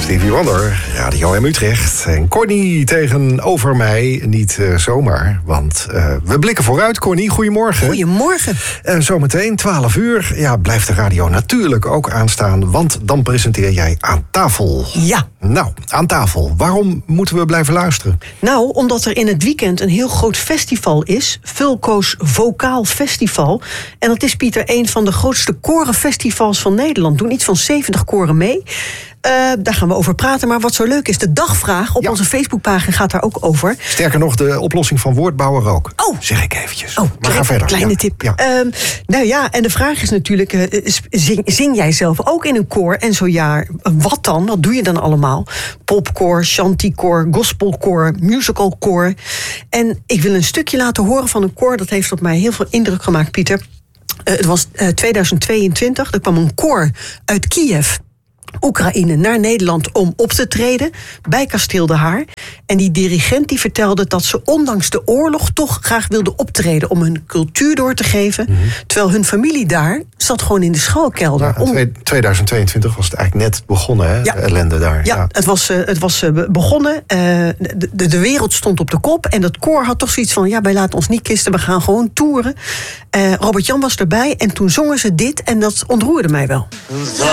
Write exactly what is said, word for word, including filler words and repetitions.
Stevie Wonder, Radio M Utrecht. En Connie tegenover mij, niet uh, zomaar, want uh, we blikken vooruit. Connie, goedemorgen. Goedemorgen. Uh, zometeen, twaalf uur, ja, blijft de radio natuurlijk ook aanstaan, want dan presenteer jij Aan Tafel. Ja. Nou, Aan Tafel, waarom moeten we blijven luisteren? Nou, omdat er in het weekend een heel groot festival is, Vulko's Vocaal Festival. En dat is, Pieter, een van de grootste korenfestivals van Nederland. Doen iets van zeventig koren mee. Uh, daar gaan we over praten. Maar wat zo leuk is, de dagvraag op ja. onze Facebookpagina gaat daar ook over. Sterker nog, de oplossing van woordbouwer ook. Oh. Zeg ik eventjes. Oh, maar klein, ga verder. Kleine ja. tip. Ja. Um, nou ja, en de vraag is natuurlijk, uh, zing, zing jij zelf ook in een koor? En zo ja, wat dan? Wat doe je dan allemaal? Popkoor, chantykoor, gospelkoor, musicalkoor. En ik wil een stukje laten horen van een koor. Dat heeft op mij heel veel indruk gemaakt, Pieter. Uh, het was uh, tweeduizend tweeëntwintig. Er kwam een koor uit Kiev, Oekraïne, naar Nederland om op te treden bij Kasteel de Haar. En die dirigent die vertelde dat ze ondanks de oorlog toch graag wilden optreden om hun cultuur door te geven. Mm-hmm. Terwijl hun familie daar zat gewoon in de schuilkelder. Ja, om... tweeduizend tweeëntwintig was het eigenlijk net begonnen, hè? Ja. De ellende daar. Ja, ja. Het was, uh, het was uh, begonnen. Uh, de, de, de wereld stond op de kop. En dat koor had toch zoiets van, ja, wij laten ons niet kisten, we gaan gewoon toeren. Uh, Robert Jan was erbij en toen zongen ze dit en dat ontroerde mij wel.